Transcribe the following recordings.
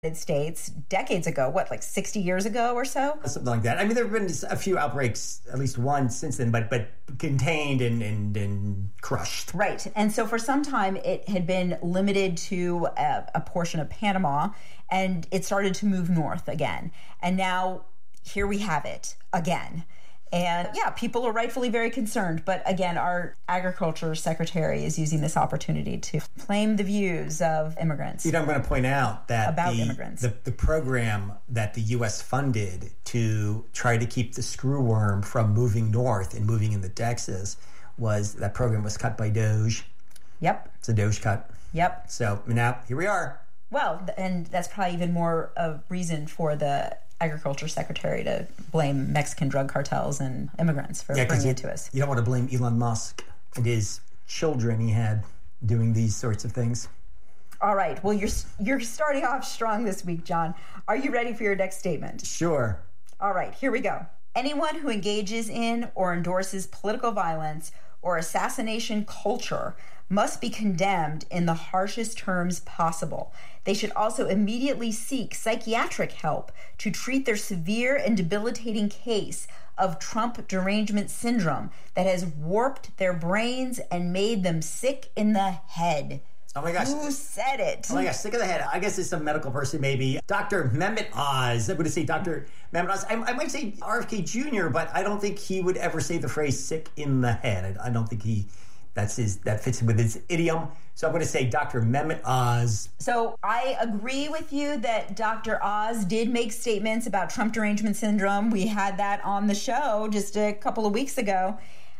States decades ago, like 60 years ago or so? Something like that. I mean, there have been a few outbreaks, at least one since then, but contained and crushed. Right. And so for some time, it had been limited to a portion of Panama, and it started to move north again. And now here we have it again. And yeah, people are rightfully very concerned. But again, our agriculture secretary is using this opportunity to claim the views of immigrants. I'm going to point out that about immigrants. The program that the U.S. funded to try to keep the screwworm from moving north and moving into Texas that program was cut by DOGE. Yep. It's a DOGE cut. Yep. So now here we are. Well, and that's probably even more of reason for the agriculture secretary to blame Mexican drug cartels and immigrants for bringing it to us. You don't want to blame Elon Musk and his children he had doing these sorts of things. All right. Well, you're starting off strong this week, John. Are you ready for your next statement? Sure. All right. Here we go. Anyone who engages in or endorses political violence or assassination culture must be condemned in the harshest terms possible. They should also immediately seek psychiatric help to treat their severe and debilitating case of Trump derangement syndrome that has warped their brains and made them sick in the head. Oh my gosh. Who said it? Oh my gosh, sick of the head. I guess it's some medical person maybe. Dr. Mehmet Oz. I'm going to say Dr. Mehmet Oz. I might say RFK Jr., but I don't think he would ever say the phrase sick in the head. I don't think that fits in with his idiom. So I'm going to say Dr. Mehmet Oz. So I agree with you that Dr. Oz did make statements about Trump derangement syndrome. We had that on the show just a couple of weeks ago.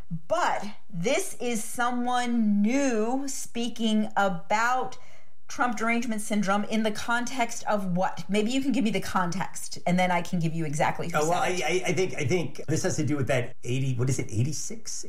But this is someone new speaking about Trump derangement syndrome in the context of what? Maybe you can give me the context, and then I can give you exactly who said it. I think this has to do with that 86?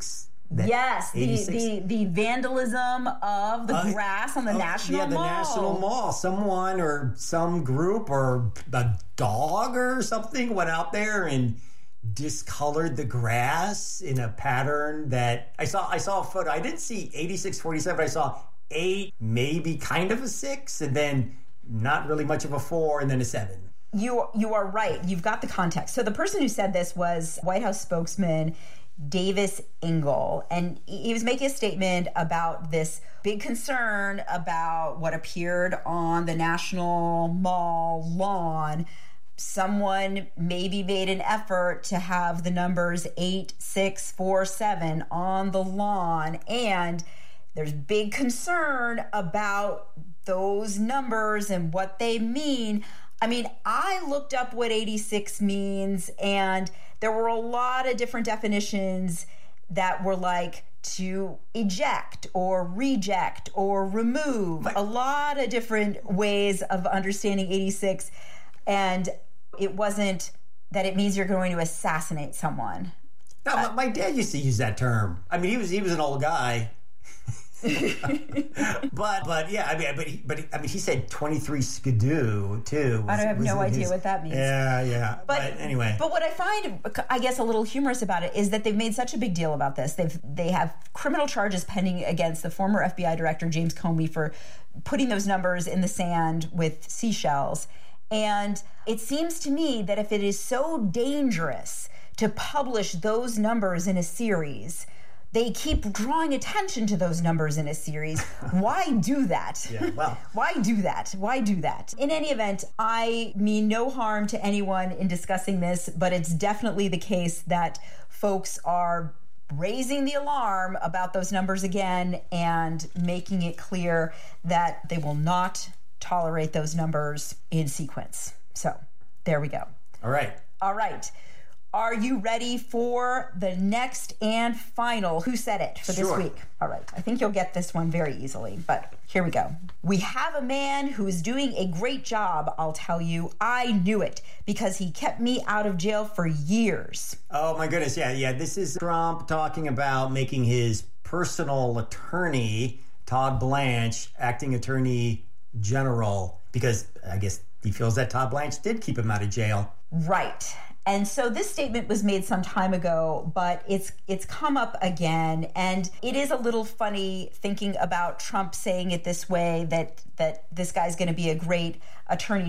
Yes, the vandalism of the grass on the National Mall. Yeah, the National Mall. Someone or some group or a dog or something went out there and discolored the grass in a pattern that I saw a photo. I didn't see 8647. I saw 8, maybe kind of a 6, and then not really much of a 4, and then a 7. You are right. You've got the context. So the person who said this was White House spokesman Davis Ingle, and he was making a statement about this big concern about what appeared on the National Mall lawn. Someone maybe made an effort to have the numbers 8647 on the lawn, and there's big concern about those numbers and what they mean. I mean, I looked up what 86 means, and there were a lot of different definitions that were like to eject or reject or remove. A lot of different ways of understanding 86, and it wasn't that it means you're going to assassinate someone. No, my dad used to use that term. I mean, he was an old guy. but yeah, I mean, he said 23 skidoo too. I have no idea what that means. Yeah. But anyway. But what I find, I guess, a little humorous about it is that they've made such a big deal about this. They have criminal charges pending against the former FBI director James Comey for putting those numbers in the sand with seashells. And it seems to me that if it is so dangerous to publish those numbers in a series, they keep drawing attention to those numbers in a series. Why do that? Yeah, well. Why do that? Why do that? In any event, I mean no harm to anyone in discussing this, but it's definitely the case that folks are raising the alarm about those numbers again and making it clear that they will not tolerate those numbers in sequence. So there we go. All right. Are you ready for the next and final Who Said It for this week? All right. I think you'll get this one very easily, but here we go. We have a man who is doing a great job, I'll tell you. I knew it because he kept me out of jail for years. Oh, my goodness. Yeah. This is Trump talking about making his personal attorney, Todd Blanche, acting attorney general, because I guess he feels that Todd Blanche did keep him out of jail. Right. And so this statement was made some time ago, but it's come up again. And it is a little funny thinking about Trump saying it this way, that this guy's going to be a great attorney